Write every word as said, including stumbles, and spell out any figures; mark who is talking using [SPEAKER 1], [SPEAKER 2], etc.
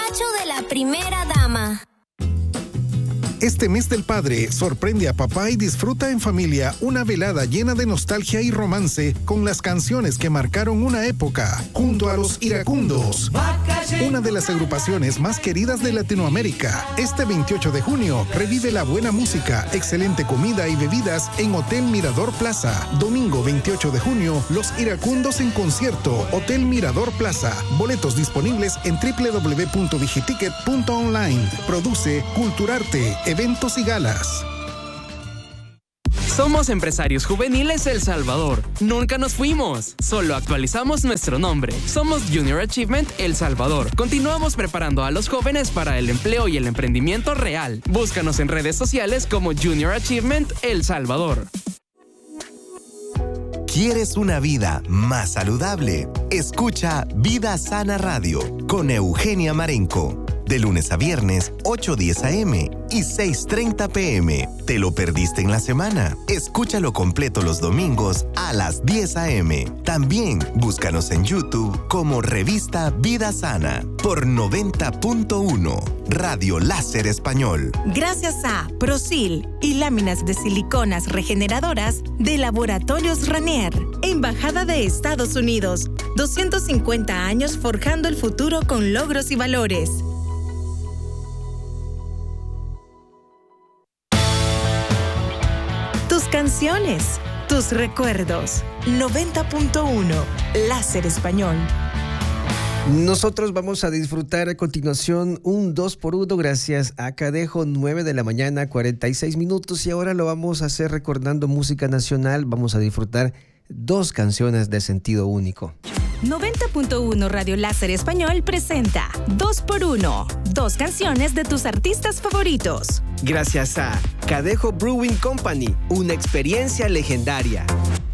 [SPEAKER 1] despacho de la primera dama.
[SPEAKER 2] Este mes del padre, sorprende a papá y disfruta en familia una velada llena de nostalgia y romance con las canciones que marcaron una época, junto a los Iracundos, una de las agrupaciones más queridas de Latinoamérica. Este veintiocho de junio, revive la buena música, excelente comida y bebidas en Hotel Mirador Plaza. Domingo veintiocho de junio, Los Iracundos en concierto, Hotel Mirador Plaza. Boletos disponibles en doble u doble u doble u punto digiticket punto online. Produce Culturarte, eventos y galas.
[SPEAKER 3] Somos Empresarios Juveniles El Salvador. Nunca nos fuimos, solo actualizamos nuestro nombre. Somos Junior Achievement El Salvador. Continuamos preparando a los jóvenes para el empleo y el emprendimiento real. Búscanos en redes sociales como Junior Achievement El Salvador.
[SPEAKER 4] ¿Quieres una vida más saludable? Escucha Vida Sana Radio con Eugenia Marenco. De lunes a viernes, ocho diez a eme y seis treinta pe eme. ¿Te lo perdiste en la semana? Escúchalo completo los domingos a las diez a eme. También búscanos en YouTube como Revista Vida Sana por noventa punto uno Radio Láser Español.
[SPEAKER 5] Gracias a Prosil y láminas de siliconas regeneradoras de Laboratorios Ranier. Embajada de Estados Unidos. doscientos cincuenta años forjando el futuro con logros y valores. Tus canciones, tus recuerdos. noventa punto uno Láser Español.
[SPEAKER 6] Nosotros vamos a disfrutar a continuación un dos por uno gracias a Cadejo, nueve de la mañana, cuarenta y seis minutos. Y ahora lo vamos a hacer recordando música nacional. Vamos a disfrutar dos canciones de sentido único.
[SPEAKER 5] noventa punto uno Radio Láser Español presenta dos por uno. Dos canciones de tus artistas favoritos.
[SPEAKER 6] Gracias a Cadejo Brewing Company, una experiencia legendaria.